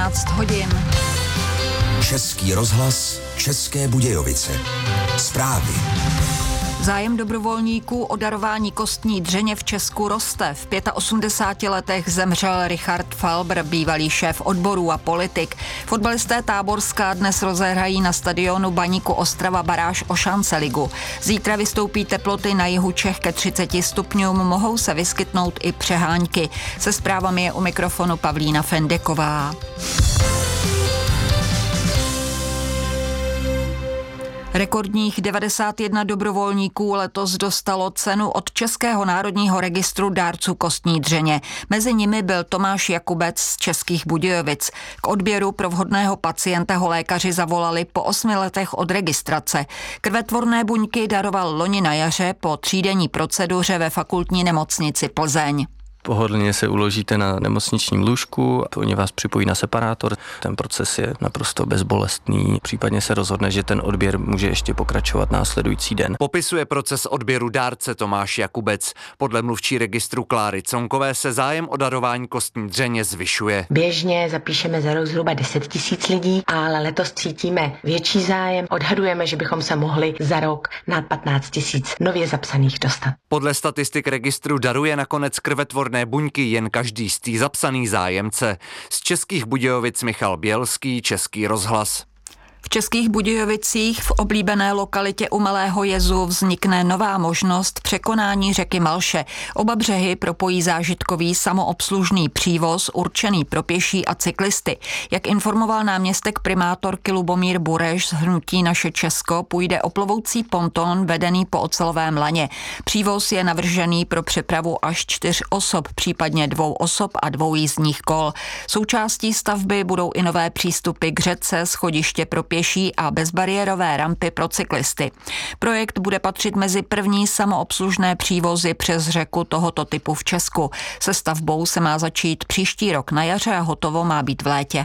18 hodin. Český rozhlas, České Budějovice. Zprávy. Zájem dobrovolníků o darování kostní dřeně v Česku roste. V 85 letech zemřel Richard Falbr, bývalý šéf odborů a politik. Fotbalisté Táborská dnes rozehrají na stadionu Baníku Ostrava baráž o šanceligu. Zítra vystoupí teploty na jihu Čech ke 30 stupňům, mohou se vyskytnout i přeháňky. Se zprávami je u mikrofonu Pavlína Fendeková. Rekordních 91 dobrovolníků letos dostalo cenu od Českého národního registru dárců kostní dřeně. Mezi nimi byl Tomáš Jakubec z Českých Budějovic. K odběru pro vhodného pacienta ho lékaři zavolali po 8 letech od registrace. Krvetvorné buňky daroval loni na jaře po třídenní proceduře ve fakultní nemocnici Plzeň. Pohodlně se uložíte na nemocničním lůžku, oni vás připojí na separátor. Ten proces je naprosto bezbolestný. Případně se rozhodne, že ten odběr může ještě pokračovat následující den. Popisuje proces odběru dárce Tomáš Jakubec. Podle mluvčí registru Kláry Conkové se zájem o darování kostní dřeně zvyšuje. Běžně zapíšeme za rok zhruba 10 000 lidí, ale letos cítíme větší zájem. Odhadujeme, že bychom se mohli za rok nad 15 000 nově zapsaných dostat. Podle statistik registru daruje nakonec krvetvorné buňky jen každý zapsaný zájemce. Z Českých Budějovic Michal Bělský, Český rozhlas. V Českých Budějovicích v oblíbené lokalitě u Malého jezu vznikne nová možnost překonání řeky Malše. Oba břehy propojí zážitkový samoobslužný přívoz určený pro pěší a cyklisty. Jak informoval náměstek primátorky Lubomír Bureš z hnutí Naše Česko, půjde o plovoucí ponton vedený po ocelovém laně. Přívoz je navržený pro přepravu až 4 osob, případně 2 osob a 2 jízdních kol. Součástí stavby budou i nové přístupy k řece, schodiště pro pěší a bezbariérové rampy pro cyklisty. Projekt bude patřit mezi první samoobslužné přívozy přes řeku tohoto typu v Česku. Se stavbou se má začít příští rok na jaře a hotovo má být v létě.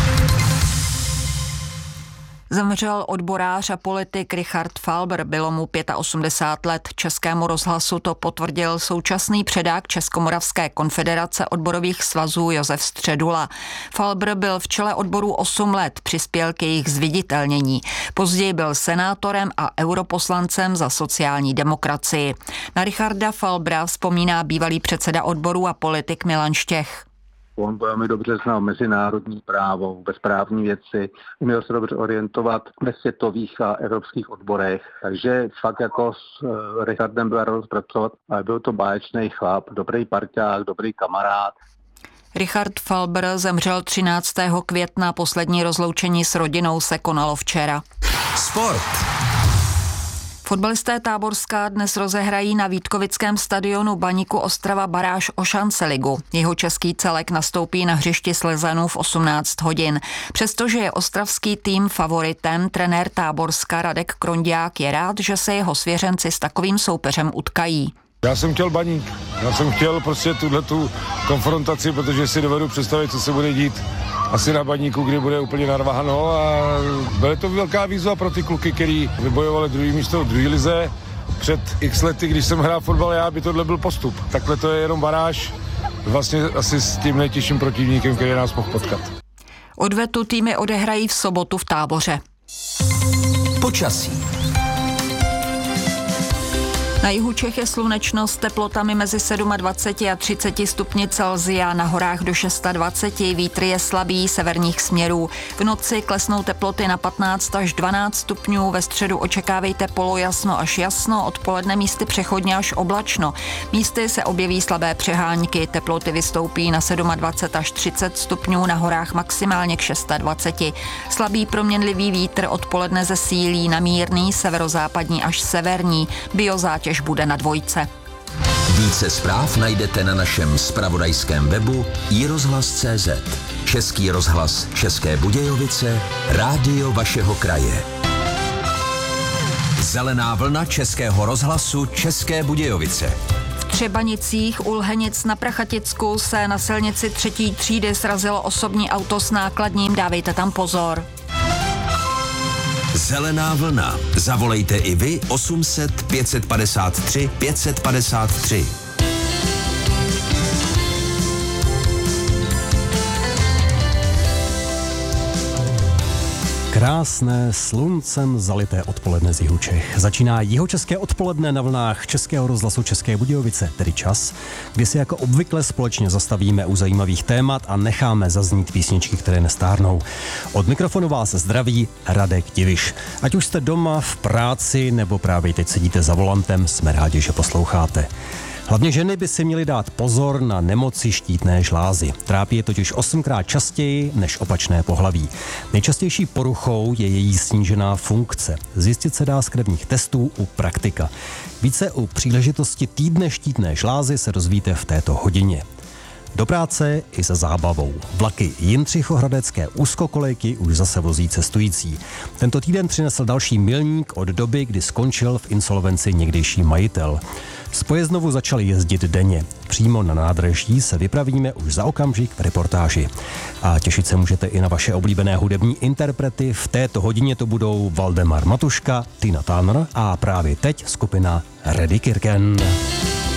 Zemřel odborář a politik Richard Falbr, bylo mu 85 let. Českému rozhlasu to potvrdil současný předák Českomoravské konfederace odborových svazů Josef Středula. Falbr byl v čele odborů 8 let, přispěl k jejich zviditelnění. Později byl senátorem a europoslancem za sociální demokracii. Na Richarda Falbra vzpomíná bývalý předseda odborů a politik Milan Štěch. On velmi dobře znal mezinárodní právo, vůbec právní věci, uměl se dobře orientovat ve světových a evropských odborech, takže fakt jako s Richardem byl radost pracovat, ale byl to báječný chlap, dobrý parťák, dobrý kamarád. Richard Falbr zemřel 13. května, poslední rozloučení s rodinou se konalo včera. Sport. Fotbalisté Táborská dnes rozehrají na Vítkovickém stadionu Baníku Ostrava baráž o šanceligu. Jeho český celek nastoupí na hřišti Slezanů v 18 hodin. Přestože je ostravský tým favoritem, trenér Táborska Radek Kronďák je rád, že se jeho svěřenci s takovým soupeřem utkají. Já jsem chtěl Baník, já jsem chtěl prostě tuhletu konfrontaci, protože si dovedu představit, co se bude dít asi na Baníku, kdy bude úplně narváno, a byla to velká výzva pro ty kluky, který vybojovali druhý místo v druhé lize. Před x lety, když jsem hrál fotbal, já by tohle byl postup. Takhle to je jenom baráž, vlastně asi s tím nejtěžším protivníkem, který nás mohl potkat. Odvetu týmy odehrají v sobotu v Táboře. Počasí. Na jihu Čech je slunečno s teplotami mezi 27 a 30 stupni Celsia, na horách do 26, vítr je slabý severních směrů. V noci klesnou teploty na 15 až 12 stupňů, ve středu očekávejte polojasno až jasno, odpoledne místy přechodně až oblačno. Místy se objeví slabé přehánky, teploty vystoupí na 27 až 30 stupňů, na horách maximálně k 26. Slabý proměnlivý vítr odpoledne zesílí na mírný severozápadní až severní, biozátěž bude na 2. Více zpráv najdete na našem zpravodajském webu iRozhlas.cz. Český rozhlas České Budějovice, rádio vašeho kraje. Zelená vlna Českého rozhlasu České Budějovice. V Třebanicích u Lhenic na Prachaticku se na silnici 3. třídy srazilo osobní auto s nákladním, dávejte tam pozor. Zelená vlna. Zavolejte i vy 800 553 553. Krásné, sluncem zalité odpoledne z jihu Čech. Začíná jihočeské odpoledne na vlnách Českého rozhlasu České Budějovice, tedy čas, kdy si jako obvykle společně zastavíme u zajímavých témat a necháme zaznít písničky, které nestárnou. Od mikrofonu vás zdraví Radek Diviš. Ať už jste doma, v práci nebo právě teď sedíte za volantem, jsme rádi, že posloucháte. Hlavně ženy by si měly dát pozor na nemoci štítné žlázy. Trápí je totiž 8krát častěji než opačné pohlaví. Nejčastější poruchou je její snížená funkce. Zjistit se dá z krevních testů u praktika. Více u příležitosti týdne štítné žlázy se dozvíte v této hodině. Do práce i se zábavou. Vlaky Jindřichohradecké úzkokolejky už zase vozí cestující. Tento týden přinesl další milník od doby, kdy skončil v insolvenci někdejší majitel. Spoje znovu začaly jezdit denně. Přímo na nádraží se vypravíme už za okamžik v reportáži. A těšit se můžete i na vaše oblíbené hudební interprety. V této hodině to budou Valdemar Matuška, Tina Turner a právě teď skupina Reddy Kirken.